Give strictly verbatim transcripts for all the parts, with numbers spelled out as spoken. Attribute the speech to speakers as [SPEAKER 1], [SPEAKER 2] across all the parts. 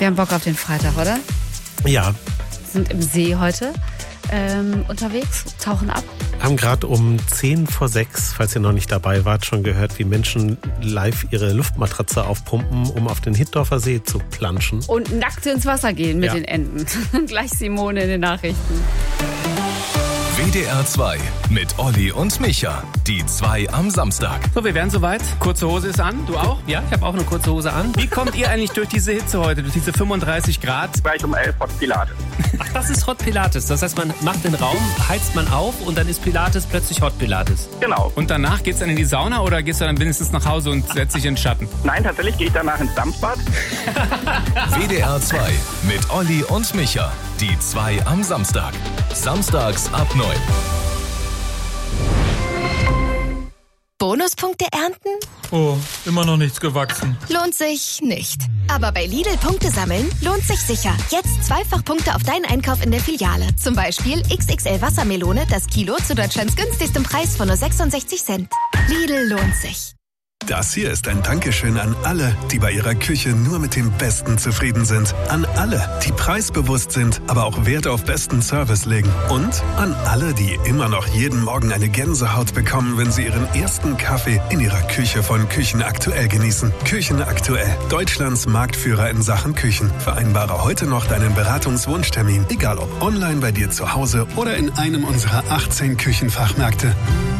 [SPEAKER 1] Wir haben Bock auf den Freitag, oder?
[SPEAKER 2] Ja.
[SPEAKER 1] Sind im See heute ähm, unterwegs, tauchen ab.
[SPEAKER 2] Haben gerade um zehn vor sechs, falls ihr noch nicht dabei wart, schon gehört, wie Menschen live ihre Luftmatratze aufpumpen, um auf den Hittorfer See zu planschen.
[SPEAKER 1] Und nackt ins Wasser gehen mit
[SPEAKER 2] ja.
[SPEAKER 1] den Enten. Gleich Simone in den Nachrichten.
[SPEAKER 3] W D R zwei mit Olli und Micha. Die zwei am Samstag.
[SPEAKER 4] So, wir wären soweit. Kurze Hose ist an. Du auch? Ja, ich habe auch eine kurze Hose an. Wie kommt ihr eigentlich durch diese Hitze heute, durch diese fünfunddreißig Grad?
[SPEAKER 5] Gleich um elf Hot Pilates.
[SPEAKER 4] Ach, das ist Hot Pilates. Das heißt, man macht den Raum, heizt man auf und dann ist Pilates plötzlich Hot Pilates.
[SPEAKER 5] Genau.
[SPEAKER 4] Und danach geht's dann in die Sauna oder gehst du dann wenigstens nach Hause und setzt dich in den Schatten?
[SPEAKER 5] Nein, tatsächlich gehe ich danach ins Dampfbad.
[SPEAKER 3] W D R zwei mit Olli und Micha. Die zwei am Samstag. Samstags ab neun.
[SPEAKER 6] Bonuspunkte ernten?
[SPEAKER 7] Oh, immer noch nichts gewachsen.
[SPEAKER 6] Lohnt sich nicht. Aber bei Lidl Punkte sammeln lohnt sich sicher. Jetzt zweifach Punkte auf deinen Einkauf in der Filiale. Zum Beispiel X X L Wassermelone, das Kilo zu Deutschlands günstigstem Preis von nur sechsundsechzig Cent. Lidl lohnt sich.
[SPEAKER 8] Das hier ist ein Dankeschön an alle, die bei ihrer Küche nur mit dem Besten zufrieden sind. An alle, die preisbewusst sind, aber auch Wert auf besten Service legen. Und an alle, die immer noch jeden Morgen eine Gänsehaut bekommen, wenn sie ihren ersten Kaffee in ihrer Küche von Küchen aktuell genießen. Küchen aktuell, Deutschlands Marktführer in Sachen Küchen. Vereinbare heute noch deinen Beratungswunschtermin, egal ob online bei dir zu Hause oder in einem unserer achtzehn Küchenfachmärkte.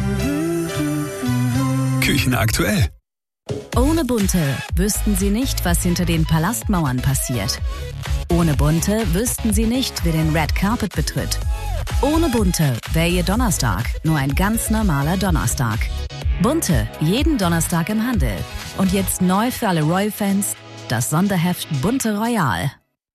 [SPEAKER 8] Küchen aktuell.
[SPEAKER 9] Ohne Bunte wüssten Sie nicht, was hinter den Palastmauern passiert. Ohne Bunte wüssten Sie nicht, wer den Red Carpet betritt. Ohne Bunte wäre Ihr Donnerstag nur ein ganz normaler Donnerstag. Bunte, jeden Donnerstag im Handel. Und jetzt neu für alle Royal-Fans, das Sonderheft Bunte Royal.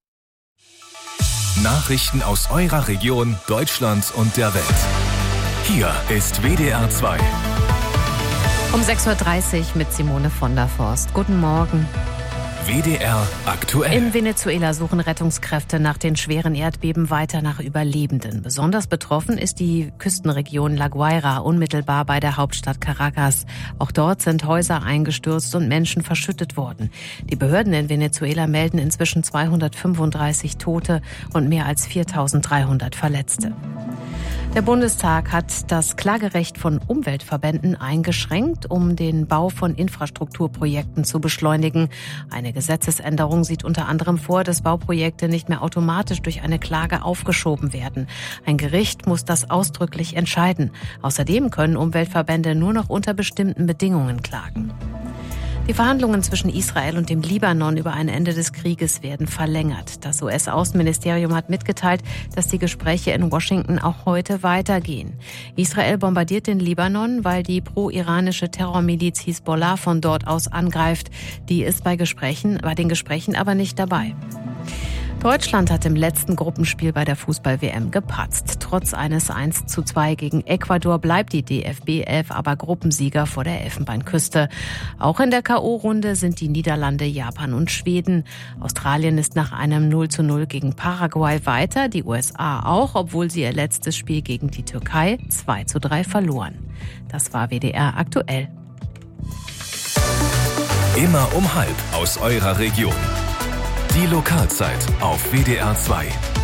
[SPEAKER 3] Nachrichten aus eurer Region, Deutschland und der Welt. Hier ist W D R zwei.
[SPEAKER 10] Um sechs Uhr dreißig mit Simone von der Forst. Guten Morgen.
[SPEAKER 3] W D R aktuell.
[SPEAKER 10] In Venezuela suchen Rettungskräfte nach den schweren Erdbeben weiter nach Überlebenden. Besonders betroffen ist die Küstenregion La Guaira, unmittelbar bei der Hauptstadt Caracas. Auch dort sind Häuser eingestürzt und Menschen verschüttet worden. Die Behörden in Venezuela melden inzwischen zweihundertfünfunddreißig Tote und mehr als viertausenddreihundert Verletzte. Der Bundestag hat das Klagerecht von Umweltverbänden eingeschränkt, um den Bau von Infrastrukturprojekten zu beschleunigen. Eine Gesetzesänderung sieht unter anderem vor, dass Bauprojekte nicht mehr automatisch durch eine Klage aufgeschoben werden. Ein Gericht muss das ausdrücklich entscheiden. Außerdem können Umweltverbände nur noch unter bestimmten Bedingungen klagen. Die Verhandlungen zwischen Israel und dem Libanon über ein Ende des Krieges werden verlängert. Das U S-Außenministerium hat mitgeteilt, dass die Gespräche in Washington auch heute weitergehen. Israel bombardiert den Libanon, weil die pro-iranische Terrormiliz Hisbollah von dort aus angreift. Die ist bei Gesprächen, bei den Gesprächen aber nicht dabei. Deutschland hat im letzten Gruppenspiel bei der Fußball-W M gepatzt. Trotz eines eins zu zwei gegen Ecuador bleibt die D F B elf aber Gruppensieger vor der Elfenbeinküste. Auch in der K O-Runde sind die Niederlande, Japan und Schweden. Australien ist nach einem null zu null gegen Paraguay weiter, die U S A auch, obwohl sie ihr letztes Spiel gegen die Türkei zwei zu drei verloren. Das war W D R aktuell.
[SPEAKER 3] Immer um halb aus eurer Region. Die Lokalzeit auf W D R zwei.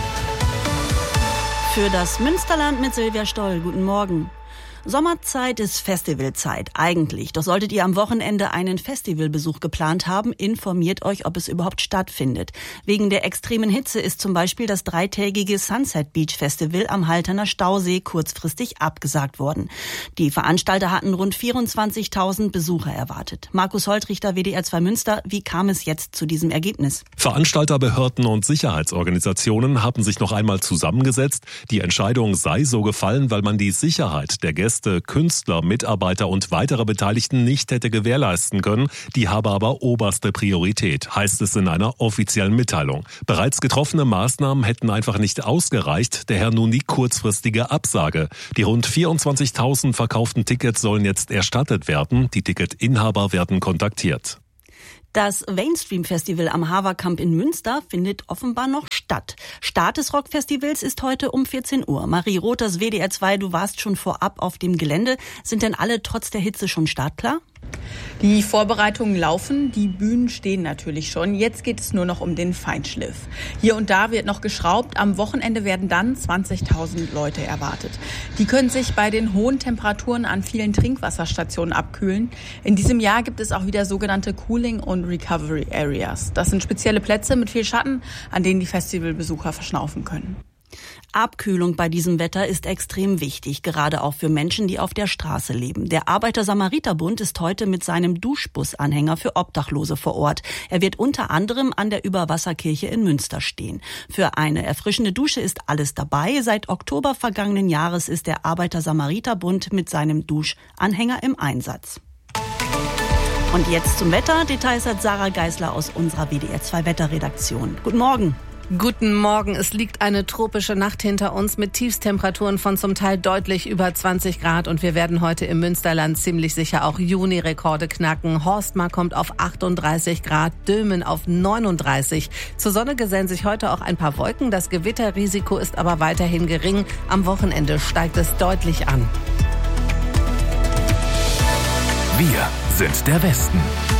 [SPEAKER 11] Für das Münsterland mit Silvia Stoll. Guten Morgen. Sommerzeit ist Festivalzeit, eigentlich. Doch solltet ihr am Wochenende einen Festivalbesuch geplant haben, informiert euch, ob es überhaupt stattfindet. Wegen der extremen Hitze ist zum Beispiel das dreitägige Sunset Beach Festival am Halterner Stausee kurzfristig abgesagt worden. Die Veranstalter hatten rund vierundzwanzigtausend Besucher erwartet. Markus Holtrichter, W D R zwei Münster, wie kam es jetzt zu diesem Ergebnis?
[SPEAKER 12] Veranstalterbehörden und Sicherheitsorganisationen haben sich noch einmal zusammengesetzt. Die Entscheidung sei so gefallen, weil man die Sicherheit der Gäste, Künstler, Mitarbeiter und weitere Beteiligten nicht hätte gewährleisten können. Die habe aber oberste Priorität, heißt es in einer offiziellen Mitteilung. Bereits getroffene Maßnahmen hätten einfach nicht ausgereicht, daher nun die kurzfristige Absage. Die rund vierundzwanzigtausend verkauften Tickets sollen jetzt erstattet werden. Die Ticketinhaber werden kontaktiert.
[SPEAKER 11] Das Mainstream-Festival am Haverkamp in Münster findet offenbar noch statt. Start des Rockfestivals ist heute um vierzehn Uhr. Marie Rothers, W D R zwei, du warst schon vorab auf dem Gelände. Sind denn alle trotz der Hitze schon startklar?
[SPEAKER 13] Die Vorbereitungen laufen, die Bühnen stehen natürlich schon. Jetzt geht es nur noch um den Feinschliff. Hier und da wird noch geschraubt. Am Wochenende werden dann zwanzigtausend Leute erwartet. Die können sich bei den hohen Temperaturen an vielen Trinkwasserstationen abkühlen. In diesem Jahr gibt es auch wieder sogenannte Cooling- und Recovery Areas. Das sind spezielle Plätze mit viel Schatten, an denen die Festivalbesucher verschnaufen können.
[SPEAKER 11] Abkühlung bei diesem Wetter ist extrem wichtig, gerade auch für Menschen, die auf der Straße leben. Der Arbeiter-Samariter-Bund ist heute mit seinem Duschbus-Anhänger für Obdachlose vor Ort. Er wird unter anderem an der Überwasserkirche in Münster stehen. Für eine erfrischende Dusche ist alles dabei. Seit Oktober vergangenen Jahres ist der Arbeiter-Samariter-Bund mit seinem Duschanhänger im Einsatz. Und jetzt zum Wetter. Details hat Sarah Geisler aus unserer W D R zwei Wetterredaktion. Guten Morgen.
[SPEAKER 10] Guten Morgen. Es liegt eine tropische Nacht hinter uns mit Tiefstemperaturen von zum Teil deutlich über zwanzig Grad und wir werden heute im Münsterland ziemlich sicher auch Juni-Rekorde knacken. Horstmar kommt auf achtunddreißig Grad, Dülmen auf neununddreißig. Zur Sonne gesellen sich heute auch ein paar Wolken. Das Gewitterrisiko ist aber weiterhin gering. Am Wochenende steigt es deutlich an.
[SPEAKER 3] Wir sind der Westen.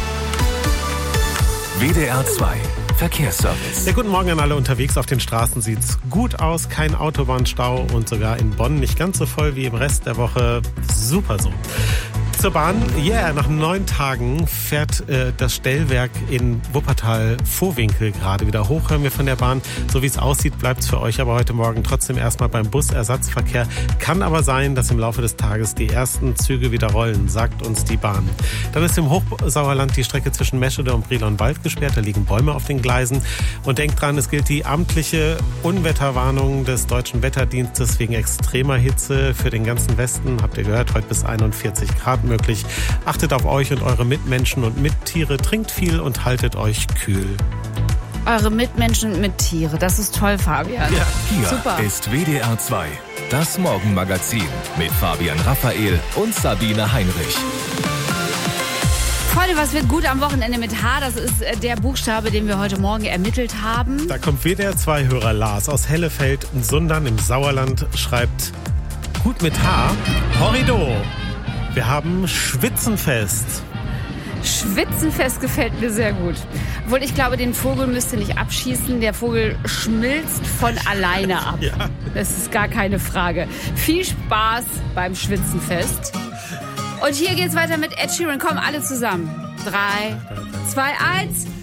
[SPEAKER 3] W D R zwei Verkehrsservice.
[SPEAKER 2] Ja, guten Morgen an alle unterwegs. Auf den Straßen sieht's gut aus. Kein Autobahnstau und sogar in Bonn nicht ganz so voll wie im Rest der Woche. Super so. Zur Bahn. Ja, yeah, nach neun Tagen fährt äh, das Stellwerk in Wuppertal-Vohwinkel gerade wieder hoch. Hören wir von der Bahn. So wie es aussieht, bleibt's für euch aber heute Morgen trotzdem erstmal beim Busersatzverkehr. Kann aber sein, dass im Laufe des Tages die ersten Züge wieder rollen, sagt uns die Bahn. Dann ist im Hochsauerland die Strecke zwischen Meschede und Brilon-Wald gesperrt. Da liegen Bäume auf den Gleisen. Und denkt dran, es gilt die amtliche Unwetterwarnung des Deutschen Wetterdienstes wegen extremer Hitze für den ganzen Westen. Habt ihr gehört, heute bis einundvierzig Grad möglich. Achtet auf euch und eure Mitmenschen und Mittiere, trinkt viel und haltet euch kühl.
[SPEAKER 1] Eure Mitmenschen und Mittiere, das ist toll, Fabian.
[SPEAKER 3] Ja, hier
[SPEAKER 1] Super.
[SPEAKER 3] Ist W D R zwei, das Morgenmagazin mit Fabian Raphael und Sabine Heinrich.
[SPEAKER 1] Freunde, was wird gut am Wochenende mit H? Das ist der Buchstabe, den wir heute Morgen ermittelt haben.
[SPEAKER 2] Da kommt W D R zwei-Hörer Lars aus Hellefeld in Sundern im Sauerland, schreibt gut mit H. Horrido. Wir haben Schwitzenfest.
[SPEAKER 1] Schwitzenfest gefällt mir sehr gut. Obwohl ich glaube, den Vogel müsst ihr nicht abschießen. Der Vogel schmilzt von alleine ab. Ja. Das ist gar keine Frage. Viel Spaß beim Schwitzenfest. Und hier geht's weiter mit Ed Sheeran. Kommen alle zusammen. Drei, zwei, eins.